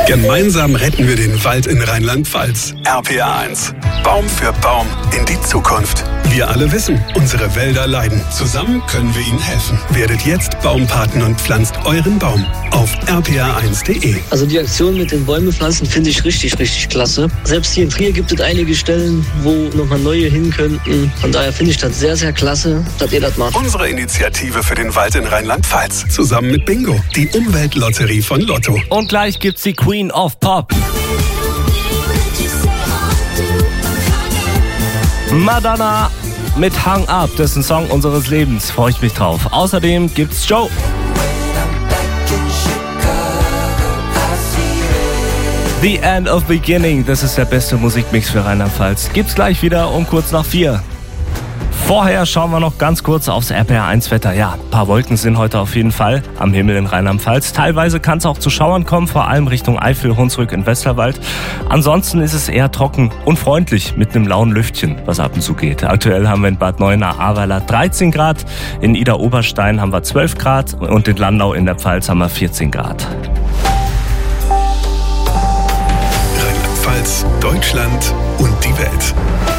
Gemeinsam retten wir den Wald in Rheinland-Pfalz. RPA 1. Baum für Baum in die Zukunft. Wir alle wissen, unsere Wälder leiden. Zusammen können wir ihnen helfen. Werdet jetzt Baumpaten und pflanzt euren Baum auf rpa1.de. Also die Aktion mit den Bäume pflanzen finde ich richtig klasse. Selbst hier in Trier gibt es einige Stellen, wo nochmal neue hin könnten. Von daher finde ich das sehr klasse, dass ihr das macht. Unsere Initiative für den Wald in Rheinland-Pfalz. Zusammen mit Bingo, die Umweltlotterie von Lotto. Und gleich gibt's die Queen of Pop. Madonna mit Hung Up, das ist ein Song unseres Lebens, freue ich mich drauf. Außerdem gibt's Joe. The End of Beginning, das ist der beste Musikmix für Rheinland-Pfalz. Gibt's gleich wieder um kurz nach 4. Vorher schauen wir noch ganz kurz aufs RPA1-Wetter. Ja, ein paar Wolken sind heute auf jeden Fall am Himmel in Rheinland-Pfalz. Teilweise kann es auch zu Schauern kommen, vor allem Richtung Eifel, Hunsrück und Westerwald. Ansonsten ist es eher trocken und freundlich mit einem lauen Lüftchen, was ab und zu geht. Aktuell haben wir in Bad Neuenahr-Ahrweiler 13 Grad, in Idar-Oberstein haben wir 12 Grad und in Landau in der Pfalz haben wir 14 Grad. Rheinland-Pfalz, Deutschland und die Welt.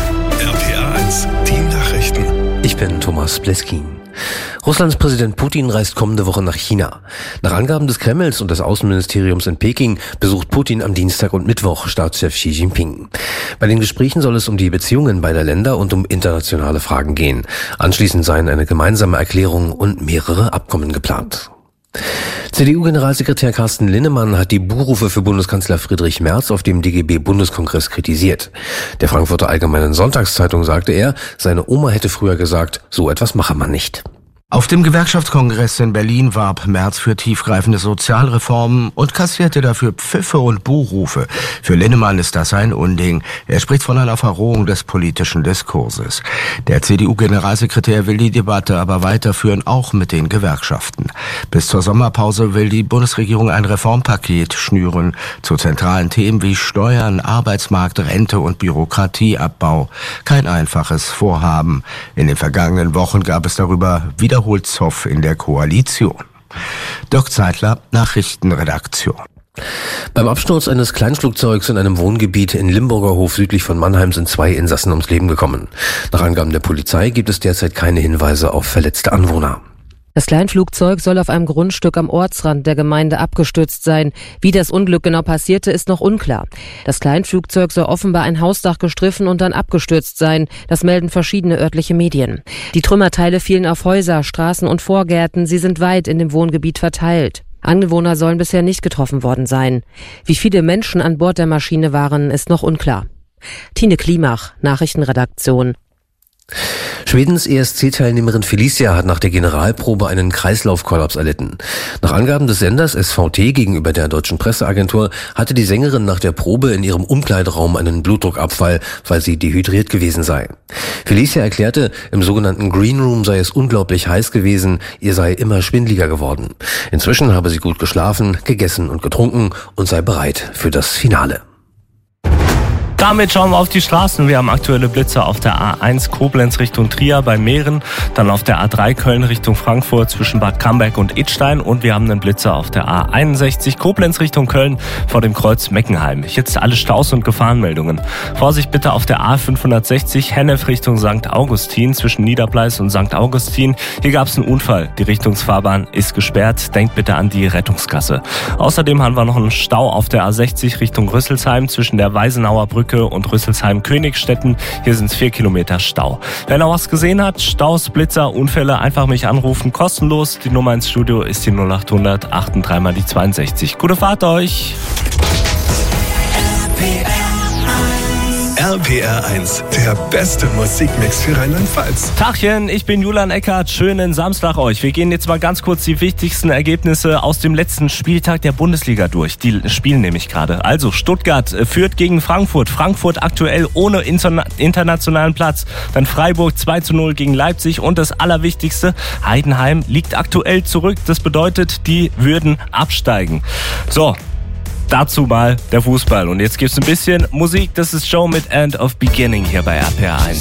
RPA 1, die Nachrichten. Ich bin Thomas Bleskin. Russlands Präsident Putin reist kommende Woche nach China. Nach Angaben des Kremls und des Außenministeriums in Peking besucht Putin am Dienstag und Mittwoch Staatschef Xi Jinping. Bei den Gesprächen soll es um die Beziehungen beider Länder und um internationale Fragen gehen. Anschließend seien eine gemeinsame Erklärung und mehrere Abkommen geplant. CDU-Generalsekretär Carsten Linnemann hat die Buhrufe für Bundeskanzler Friedrich Merz auf dem DGB-Bundeskongress kritisiert. Der Frankfurter Allgemeinen Sonntagszeitung sagte er, seine Oma hätte früher gesagt, so etwas mache man nicht. Auf dem Gewerkschaftskongress in Berlin warb Merz für tiefgreifende Sozialreformen und kassierte dafür Pfiffe und Buhrufe. Für Linnemann ist das ein Unding. Er spricht von einer Verrohung des politischen Diskurses. Der CDU-Generalsekretär will die Debatte aber weiterführen, auch mit den Gewerkschaften. Bis zur Sommerpause will die Bundesregierung ein Reformpaket schnüren zu zentralen Themen wie Steuern, Arbeitsmarkt, Rente und Bürokratieabbau. Kein einfaches Vorhaben. In den vergangenen Wochen gab es darüber wiederholt Zoff in der Koalition. Dirk Zeitler, Nachrichtenredaktion. Beim Absturz eines Kleinflugzeugs in einem Wohngebiet in Limburgerhof südlich von Mannheim sind 2 Insassen ums Leben gekommen. Nach Angaben der Polizei gibt es derzeit keine Hinweise auf verletzte Anwohner. Das Kleinflugzeug soll auf einem Grundstück am Ortsrand der Gemeinde abgestürzt sein. Wie das Unglück genau passierte, ist noch unklar. Das Kleinflugzeug soll offenbar ein Hausdach gestriffen und dann abgestürzt sein. Das melden verschiedene örtliche Medien. Die Trümmerteile fielen auf Häuser, Straßen und Vorgärten. Sie sind weit in dem Wohngebiet verteilt. Anwohner sollen bisher nicht getroffen worden sein. Wie viele Menschen an Bord der Maschine waren, ist noch unklar. Tine Klimach, Nachrichtenredaktion. Schwedens ESC-Teilnehmerin Felicia hat nach der Generalprobe einen Kreislaufkollaps erlitten. Nach Angaben des Senders SVT gegenüber der deutschen Presseagentur hatte die Sängerin nach der Probe in ihrem Umkleideraum einen Blutdruckabfall, weil sie dehydriert gewesen sei. Felicia erklärte, im sogenannten Green Room sei es unglaublich heiß gewesen, ihr sei immer schwindeliger geworden. Inzwischen habe sie gut geschlafen, gegessen und getrunken und sei bereit für das Finale. Damit schauen wir auf die Straßen. Wir haben aktuelle Blitze auf der A1 Koblenz Richtung Trier bei Mähren, dann auf der A3 Köln Richtung Frankfurt zwischen Bad Camberg und Idstein und wir haben einen Blitzer auf der A61 Koblenz Richtung Köln vor dem Kreuz Meckenheim. Jetzt alle Staus und Gefahrenmeldungen. Vorsicht bitte auf der A560 Hennef Richtung St. Augustin zwischen Niederpleis und St. Augustin. Hier gab es einen Unfall. Die Richtungsfahrbahn ist gesperrt. Denkt bitte an die Rettungskasse. Außerdem haben wir noch einen Stau auf der A60 Richtung Rüsselsheim zwischen der Weisenauer Brücke und Rüsselsheim-Königstetten. Hier sind es 4 Kilometer Stau. Wer noch was gesehen hat, Staus, Blitzer, Unfälle, einfach mich anrufen, kostenlos. Die Nummer ins Studio ist die 0800 83 mal die 62. Gute Fahrt euch! RPR 1, der beste Musikmix für Rheinland-Pfalz. Tachchen, ich bin Julian Eckert. Schönen Samstag euch. Wir gehen jetzt mal ganz kurz die wichtigsten Ergebnisse aus dem letzten Spieltag der Bundesliga durch. Die spielen nämlich gerade. Also Stuttgart führt gegen Frankfurt. Frankfurt aktuell ohne internationalen Platz. Dann Freiburg 2:0 gegen Leipzig. Und das Allerwichtigste, Heidenheim liegt aktuell zurück. Das bedeutet, die würden absteigen. So. Dazu mal der Fußball. Und jetzt gibt's ein bisschen Musik. Das ist Joe mit End of Beginning hier bei RPR 1.